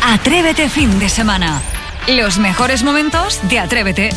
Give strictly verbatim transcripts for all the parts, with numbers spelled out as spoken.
Atrévete fin de semana. Los mejores momentos de Atrévete.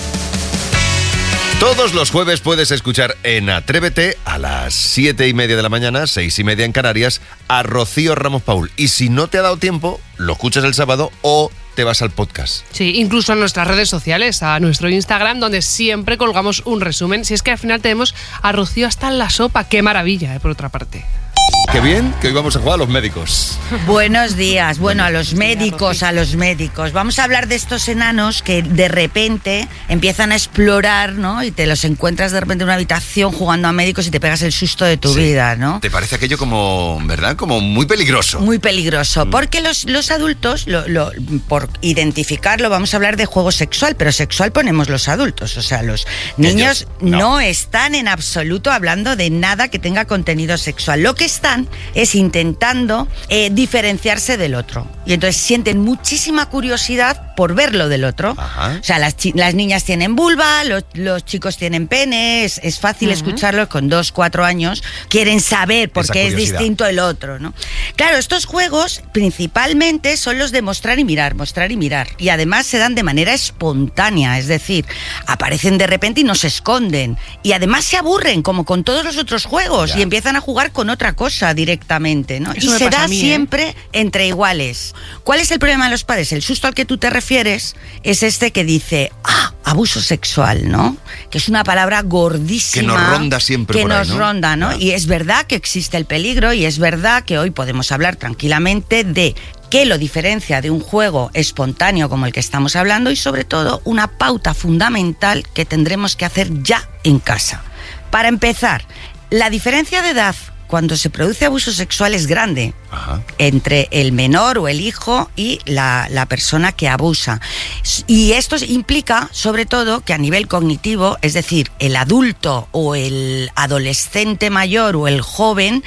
Todos los jueves puedes escuchar en Atrévete a las siete y media de la mañana, seis y media en Canarias, a Rocío Ramos Paul. Y si no te ha dado tiempo, lo escuchas el sábado o te vas al podcast. Sí, incluso en nuestras redes sociales, a nuestro Instagram, donde siempre colgamos un resumen. Si es que al final tenemos a Rocío hasta en la sopa. Qué maravilla, eh, por otra parte. Qué bien que hoy vamos a jugar a los médicos. Buenos días. Bueno, a los médicos, a los médicos. Vamos a hablar de estos enanos que de repente empiezan a explorar, ¿no? Y te los encuentras de repente en una habitación jugando a médicos y te pegas el susto de tu sí. vida, ¿no? Te parece aquello como, ¿verdad? Como muy peligroso. Muy peligroso. Mm. Porque los, los adultos, lo, lo, por identificarlo, vamos a hablar de juego sexual, pero sexual ponemos los adultos. O sea, los niños no. no están en absoluto hablando de nada que tenga contenido sexual. Lo que están es intentando eh, diferenciarse del otro. Y entonces sienten muchísima curiosidad por ver lo del otro. Ajá. O sea, las, chi- las niñas tienen vulva, los, los chicos tienen pene, es, es fácil uh-huh. escucharlos con dos, cuatro años. Quieren saber por qué es distinto el otro, ¿no? Claro, estos juegos principalmente son los de mostrar y mirar, mostrar y mirar. Y además se dan de manera espontánea, es decir, aparecen de repente y no se esconden. Y además se aburren, como con todos los otros juegos, ya. y empiezan a jugar con otra cosa directamente, ¿no? Eso y se da mí, siempre ¿eh? entre iguales. ¿Cuál es el problema de los padres? El susto al que tú te refieres es este que dice, ah, abuso sexual, ¿no? Que es una palabra gordísima. Que nos ronda siempre Que por nos ahí, ¿no? ronda, ¿no? Yeah. Y es verdad que existe el peligro y es verdad que hoy podemos hablar tranquilamente de qué lo diferencia de un juego espontáneo como el que estamos hablando y sobre todo una pauta fundamental que tendremos que hacer ya en casa. Para empezar, la diferencia de edad cuando se produce abuso sexual es grande. Ajá. Entre el menor o el hijo y la, la persona que abusa. Y esto implica, sobre todo, que a nivel cognitivo, es decir, el adulto o el adolescente mayor o el joven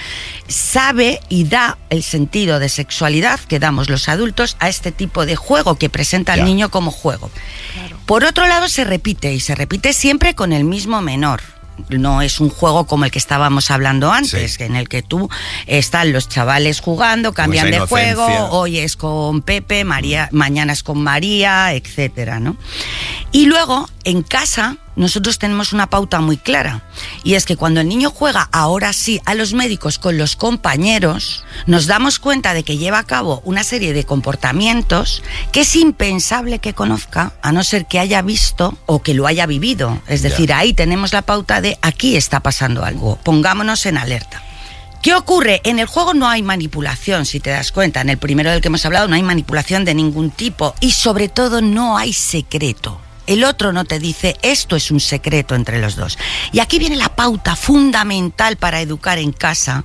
sabe y da el sentido de sexualidad que damos los adultos a este tipo de juego que presenta el niño como juego. Claro. Por otro lado, se repite y se repite siempre con el mismo menor. No es un juego como el que estábamos hablando antes, sí. en el que tú están los chavales jugando, cambian de juego, hoy es con Pepe, María, mañana es con María, etcétera, ¿no? Y luego, en casa, nosotros tenemos una pauta muy clara, y es que cuando el niño juega, ahora sí, a los médicos con los compañeros, nos damos cuenta de que lleva a cabo una serie de comportamientos que es impensable que conozca, a no ser que haya visto o que lo haya vivido. Es decir, yeah. ahí tenemos la pauta de aquí está pasando algo, pongámonos en alerta. ¿Qué ocurre? En el juego no hay manipulación, si te das cuenta. En el primero del que hemos hablado no hay manipulación de ningún tipo y sobre todo no hay secreto. El otro no te dice, esto es un secreto entre los dos. Y aquí viene la pauta fundamental para educar en casa,